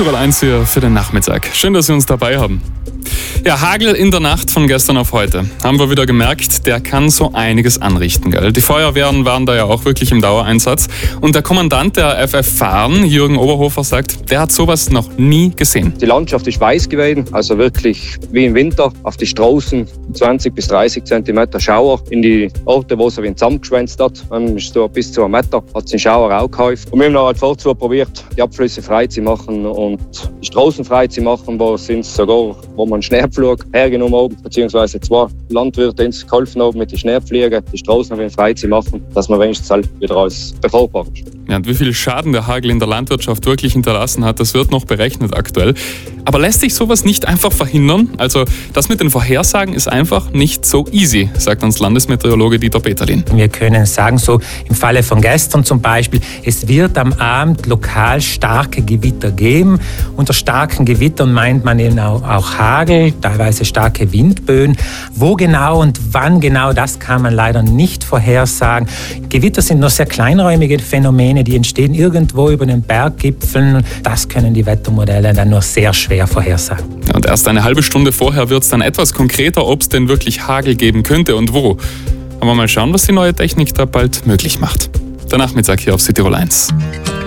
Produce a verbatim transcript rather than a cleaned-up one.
Südtirol eins hier für den Nachmittag. Schön, dass Sie uns dabei haben. Ja, Hagel in der Nacht von gestern auf heute. Haben wir wieder gemerkt, der kann so einiges anrichten, gell? Die Feuerwehren waren da ja auch wirklich im Dauereinsatz. Und der Kommandant der F F Fahren, Jürgen Oberhofer, sagt, der hat sowas noch nie gesehen. Die Landschaft ist weiß gewesen, also wirklich wie im Winter. Auf die Straßen zwanzig bis dreißig Zentimeter Schauer. In die Orte, wo es ein zusammengeschwänzt hat, dann ist so bis zu einem Meter, hat es den Schauer auch gehäuft. Und wir haben dann halt vorzu probiert, die Abflüsse frei zu machen und die Straßen frei zu machen, wo sind sogar, wo man Schneepflug hergenommen haben, beziehungsweise zwei Landwirte uns geholfen haben mit den Schneepflügen, die Straßen wieder frei zu machen, dass man wenigstens halt wieder alles befahrbar ist. Ja, und wie viel Schaden der Hagel in der Landwirtschaft wirklich hinterlassen hat, das wird noch berechnet aktuell. Aber lässt sich sowas nicht einfach verhindern? Also das mit den Vorhersagen ist einfach nicht so easy, sagt uns Landesmeteorologe Dieter Peterlin. Wir können sagen, so im Falle von gestern zum Beispiel, es wird am Abend lokal starke Gewitter geben. Unter starken Gewittern meint man eben auch, auch Hagel, teilweise starke Windböen. Wo genau und wann genau, das kann man leider nicht vorhersagen. Gewitter sind nur sehr kleinräumige Phänomene, die entstehen irgendwo über den Berggipfeln. Das können die Wettermodelle dann nur sehr schwer vorhersagen. Ja, und erst eine halbe Stunde vorher wird es dann etwas konkreter, ob es denn wirklich Hagel geben könnte und wo. Aber mal schauen, was die neue Technik da bald möglich macht. Der Nachmittag hier auf Südtirol eins.